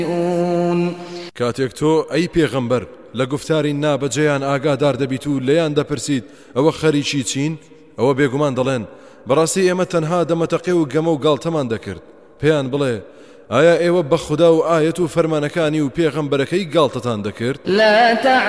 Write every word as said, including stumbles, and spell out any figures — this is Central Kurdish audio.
کاتێک تۆ ئەی پێغەمبەر لە گفتاری نابەجێیان ئاگادار دەبیت و لێیان دەپرسیت ئەوە خەریکی چین؟ ئەوە بێگومان دەڵێن بەڕاستی ئێمە تەنها دەمەتەقێ و گەمە و گاڵتەمان دەکرد. پێیان بڵێ ئایا ئێوە بە خودا و ئاەت و فەرمانەکانی و پێغەمبەرەکەی گاڵتەتان دەکرد؟